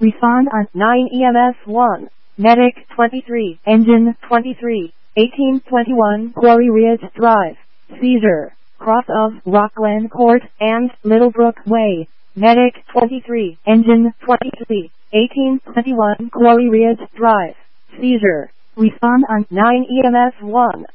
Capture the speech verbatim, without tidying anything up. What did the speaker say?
Respond on nine E M S one. Medic twenty-three. Engine twenty-three. eighteen twenty-one Quarry Ridge Drive. Seizure. Cross of Rockland Court and Littlebrook Way. Medic twenty-three. Engine twenty-three. eighteen twenty-one Quarry Ridge Drive. Seizure. Respond on nine E M S one.